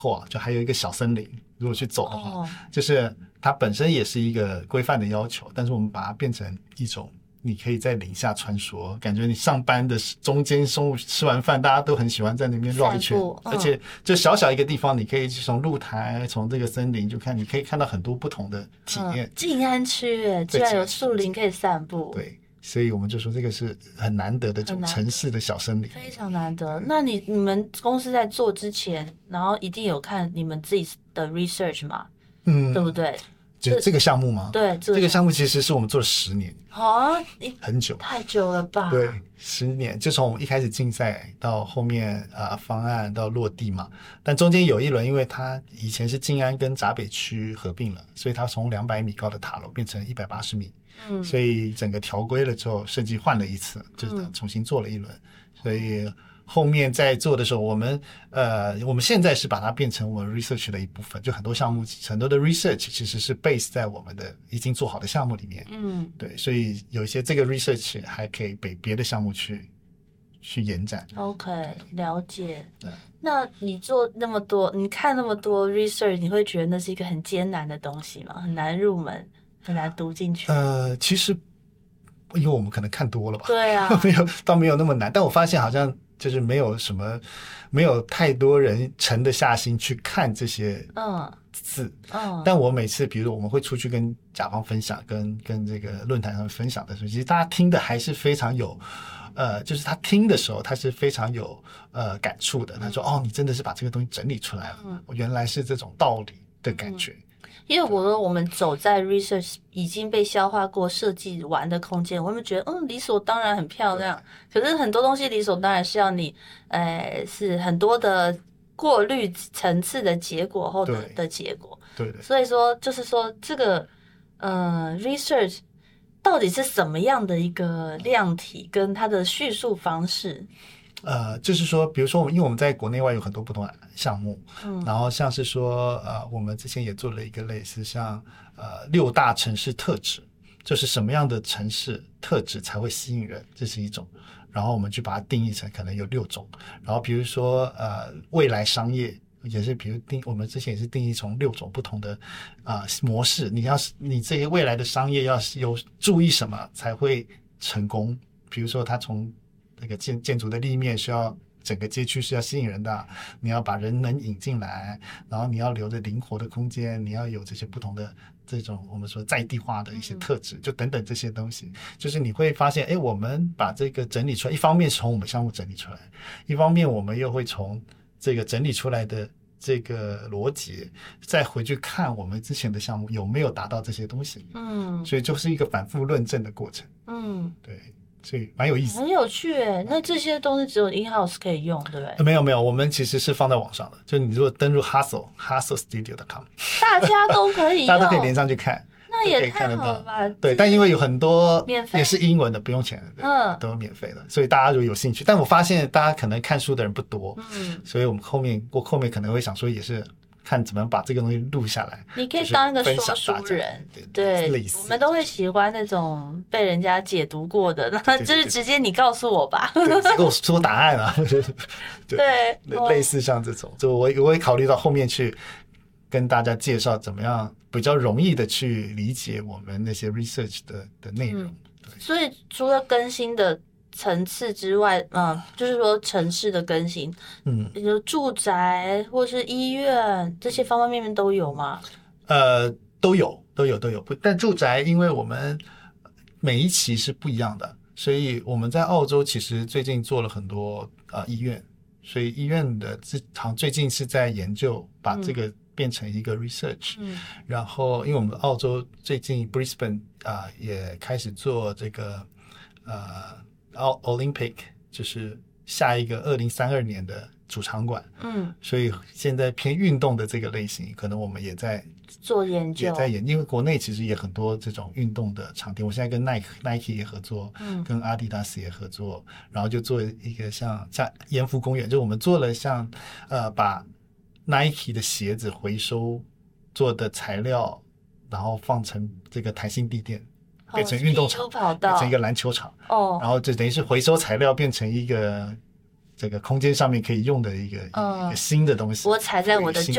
后就还有一个小森林，如果去走的话，就是它本身也是一个规范的要求，但是我们把它变成一种你可以在林下穿梭，感觉你上班的中间中午吃完饭，大家都很喜欢在那边绕一圈，而且就小小一个地方，你可以从露台从这个森林你可以看到很多不同的体验。 静安区居然有树林可以散步， 对，所以我们就说这个是很难得的这种城市的小森林， 非常难得。那你们公司在做之前，然后一定有看你们自己的 research 嘛？对不对？ 就这个项目吗？ 对， 这个项目其实是我们做了10年，很久， 太久了吧？ 对，10年，就从一开始竞赛到后面方案到落地嘛。但中间有一轮，因为它以前是静安跟闸北区合并了，所以它从200米高的塔楼变成180米，所以整个调规了之后，设计换了一次，就是重新做了一轮，所以后面在做的时候，我们现在是把它变成我们 research 的一部分，就很多项目很多的 research 其实是 base 在我们的已经做好的项目里面，对，所以有一些这个 research 还可以被别的项目去延展。 OK， 了解。那你做那么多，你看那么多 research， 你会觉得那是一个很艰难的东西吗？很难入门，很难读进去？ 其实因为我们可能看多了吧， 对啊， 倒没有那么难，但我发现好像就是没有太多人沉得下心去看这些字，但我每次比如我们会出去跟甲方分享，跟这个论坛上分享的时候，其实大家听的还是非常有就是他听的时候他是非常有感触的，他说你真的是把这个东西整理出来了，原来是这种道理的感觉。 因为我们走在 research 已经被消化过设计完的空间，我们觉得理所当然很漂亮，可是很多东西理所当然是要你是很多的过滤层次的结果后的结果。 对的。 所以说就是说这个research 到底是什么样的一个量体跟它的叙述方式？ 就是说比如说因为我们在国内外有很多不同的项目，然后像是说我们之前也做了一个类似像6大城市特质，就是什么样的城市特质才会吸引人，这是一种，然后我们去把它定义成可能有6种，然后比如说未来商业也是，比如我们之前也是定义从6种不同的模式，你这些未来的商业要有注意什么才会成功，比如说它从那个建筑的立面需要整个街区是要吸引人的，你要把人能引进来，然后你要留着灵活的空间，你要有这些不同的这种我们说在地化的一些特质，就等等这些东西，就是你会发现我们把这个整理出来，一方面是从我们项目整理出来，一方面我们又会从这个整理出来的这个逻辑再回去看我们之前的项目有没有达到这些东西，所以就是一个反复论证的过程，对，所以蛮有意思， 很有趣耶。那这些东西只有 in-house 可以用，对不对？ 没有，我们其实是放在网上的，就你如果登入 hustlestudio.com 大家都可以用， 大家都可以连上去看， 那也太好了吧。 对，但因为有很多免费也是英文的不用钱的，都是免费的，所以大家如果有兴趣，但我发现大家可能看书的人不多，所以我们后面可能会想说也是看怎么把这个东西录下来， 你可以当一个说书人，对，我们都会喜欢那种被人家解读过的，就是直接你告诉我吧， 给我说答案啊， 对， 类似像这种，就我会考虑到后面去跟大家介绍怎么样比较容易的去理解我们那些 research 的内容， 所以除了更新的层次之外，就是说城市的更新，比如住宅或是医院这些方方面面都有吗？ 都有，但住宅因为我们每一期是不一样的，所以我们在澳洲其实最近做了很多医院，所以医院的最近是在研究把这个变成一个 research，然后因为我们澳洲最近 Brisbane 也开始做这个Olympic， 就是下一个2032年的主场馆，所以现在偏运动的这个类型，可能我们也在做研究， 因为国内其实也很多这种运动的场地，我现在跟 Nike 也合作，跟阿迪达斯也合作，然后就做一个像盐湖公园，就我们做了像把 Nike 的鞋子回收做的材料，然后放成这个弹性地垫，变成运动场，变成一个篮球场，然后就等于是回收材料变成一个这个空间上面可以用的一个新的东西。 我踩在我的旧